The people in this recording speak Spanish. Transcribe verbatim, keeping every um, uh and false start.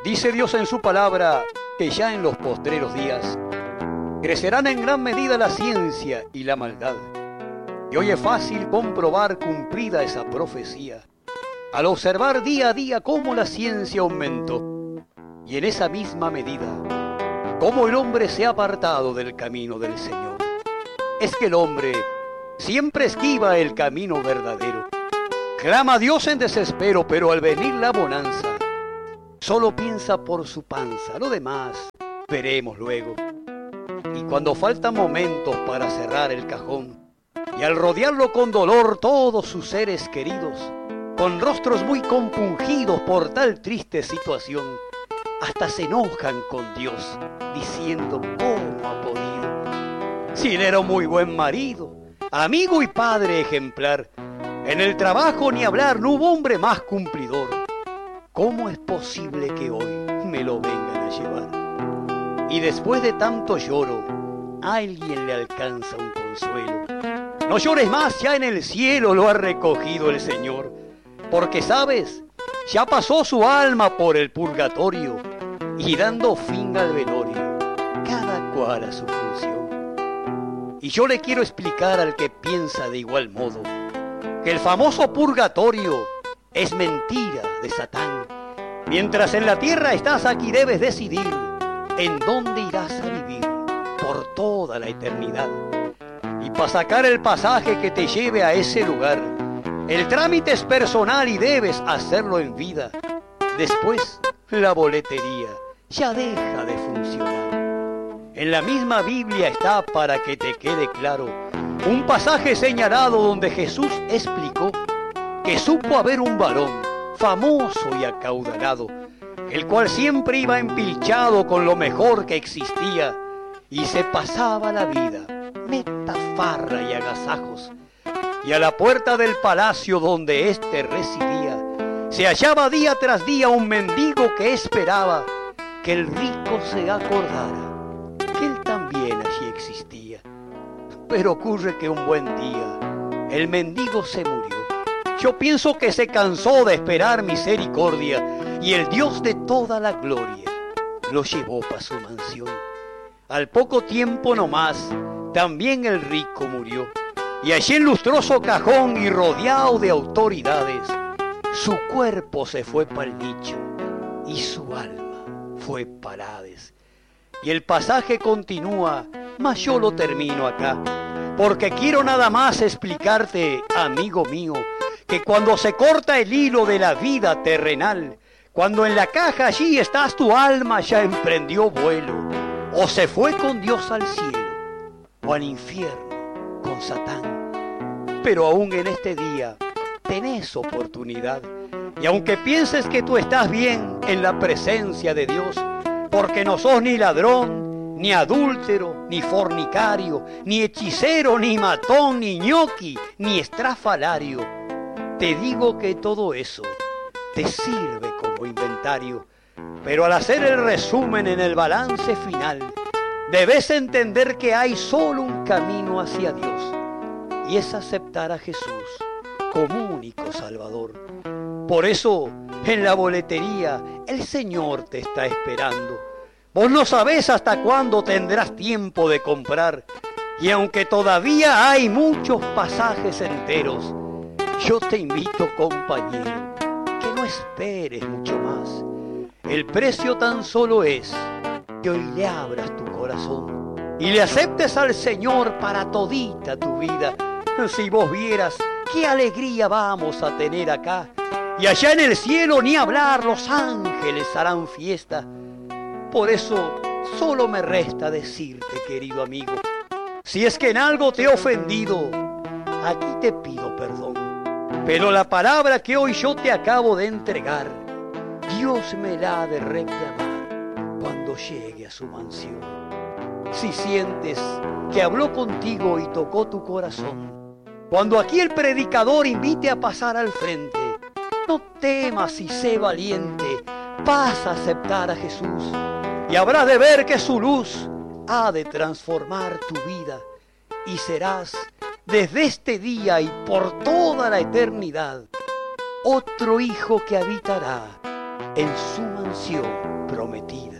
Dice Dios en su palabra que ya en los postreros días crecerán en gran medida la ciencia y la maldad. Y hoy es fácil comprobar cumplida esa profecía al observar día a día cómo la ciencia aumentó y en esa misma medida cómo el hombre se ha apartado del camino del Señor. Es que el hombre siempre esquiva el camino verdadero. Clama a Dios en desespero, pero al venir la bonanza, solo piensa por su panza. Lo demás veremos luego. Y cuando faltan momentos para cerrar el cajón, y al rodearlo con dolor todos sus seres queridos, con rostros muy compungidos por tal triste situación, hasta se enojan con Dios, diciendo cómo ha podido. Si él era un muy buen marido, amigo y padre ejemplar, en el trabajo ni hablar, no hubo hombre más cumplidor. ¿Cómo es posible que hoy me lo vengan a llevar? Y después de tanto lloro, a alguien le alcanza un consuelo. No llores más, ya en el cielo lo ha recogido el Señor. Porque, ¿sabes? Ya pasó su alma por el purgatorio y dando fin al velorio, cada cual a su función. Y yo le quiero explicar al que piensa de igual modo que el famoso purgatorio es mentira de Satán. Mientras en la tierra estás aquí debes decidir en dónde irás a vivir por toda la eternidad. Y para sacar el pasaje que te lleve a ese lugar, el trámite es personal y debes hacerlo en vida. Después, la boletería ya deja de funcionar. En la misma Biblia está, para que te quede claro, un pasaje señalado donde Jesús explicó que supo haber un varón famoso y acaudalado, el cual siempre iba empilchado con lo mejor que existía y se pasaba la vida, meta farra y agasajos. Y a la puerta del palacio donde éste residía, se hallaba día tras día un mendigo que esperaba que el rico se acordara que él también allí existía. Pero ocurre que un buen día el mendigo se murió. Yo pienso que se cansó de esperar misericordia y el Dios de toda la gloria lo llevó para su mansión. Al poco tiempo nomás, también el rico murió. Y allí en lustroso cajón y rodeado de autoridades, su cuerpo se fue para el nicho y su alma fue para Hades. Y el pasaje continúa, mas yo lo termino acá, porque quiero nada más explicarte, amigo mío, que cuando se corta el hilo de la vida terrenal, cuando en la caja allí estás, tu alma ya emprendió vuelo, o se fue con Dios al cielo, o al infierno con Satán. Pero aún en este día tenés oportunidad. Y aunque pienses que tú estás bien en la presencia de Dios, porque no sos ni ladrón, ni adúltero, ni fornicario, ni hechicero, ni matón, ni ñoqui, ni estrafalario, te digo que todo eso te sirve como inventario. Pero al hacer el resumen en el balance final, debes entender que hay solo un camino hacia Dios, y es aceptar a Jesús como único Salvador. Por eso, en la boletería, el Señor te está esperando. Vos no sabés hasta cuándo tendrás tiempo de comprar, y aunque todavía hay muchos pasajes enteros, yo te invito, compañero, que no esperes mucho más. El precio tan solo es que hoy le abras tu corazón y le aceptes al Señor para todita tu vida. Si vos vieras qué alegría vamos a tener acá, y allá en el cielo ni hablar, los ángeles harán fiesta. Por eso solo me resta decirte, querido amigo, si es que en algo te he ofendido, aquí te pido perdón. Pero la palabra que hoy yo te acabo de entregar, Dios me la ha de reclamar cuando llegue a su mansión. Si sientes que habló contigo y tocó tu corazón, cuando aquí el predicador invite a pasar al frente, no temas y sé valiente, pasa a aceptar a Jesús y habrás de ver que su luz ha de transformar tu vida y serás desde este día y por toda la eternidad otro hijo que habitará en su mansión prometida.